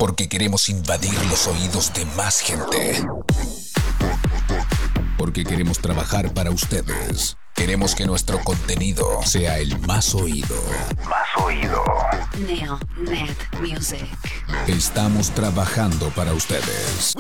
Porque queremos invadir los oídos de más gente. Porque queremos trabajar para ustedes. Queremos que nuestro contenido sea el más oído. Más oído. Nail Net Music. Estamos trabajando para ustedes.